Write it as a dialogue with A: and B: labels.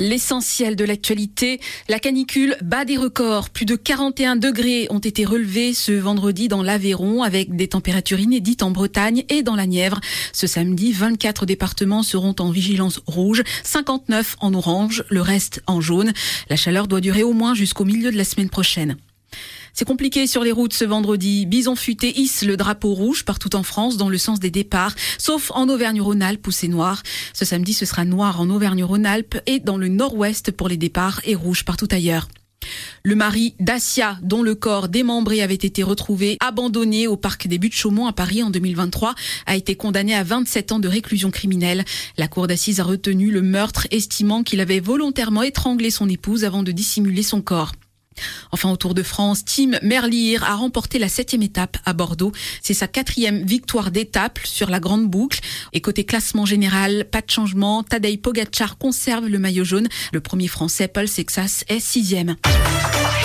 A: L'essentiel de l'actualité, la canicule bat des records. Plus de 41 degrés ont été relevés ce vendredi dans l'Aveyron avec des températures inédites en Bretagne et dans la Nièvre. Ce samedi, 24 départements seront en vigilance rouge, 59 en orange, le reste en jaune. La chaleur doit durer au moins jusqu'au milieu de la semaine prochaine. C'est compliqué sur les routes ce vendredi. Bison Futé hisse le drapeau rouge partout en France dans le sens des départs, sauf en Auvergne-Rhône-Alpes où c'est noir. Ce samedi, ce sera noir en Auvergne-Rhône-Alpes et dans le nord-ouest pour les départs et rouge partout ailleurs. Le mari d'Asia, dont le corps démembré avait été retrouvé abandonné au parc des Buttes-Chaumont à Paris en 2023, a été condamné à 27 ans de réclusion criminelle. La cour d'assises a retenu le meurtre, estimant qu'il avait volontairement étranglé son épouse avant de dissimuler son corps. Enfin, au Tour de France, Tim Merlier a remporté la 7e étape à Bordeaux. C'est sa 4e victoire d'étape sur la grande boucle. Et côté classement général, pas de changement. Tadej Pogačar conserve le maillot jaune. Le premier français, Paul Sexas, est 6e.